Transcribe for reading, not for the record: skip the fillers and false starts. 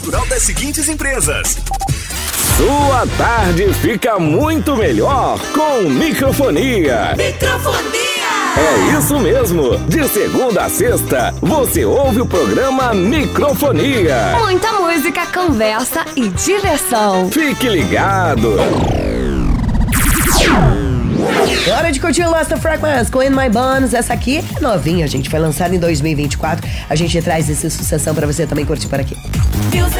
Rural das seguintes empresas. Sua tarde fica muito melhor com microfonia. É isso mesmo. De segunda a sexta, você ouve o programa Microfonia. Muita música, conversa e diversão. Fique ligado. Hora de curtir o Lost Frequency com In My Bones. Essa aqui é novinha, gente. Foi lançada em 2024. A gente traz essa sucessão pra você também curtir por aqui. Music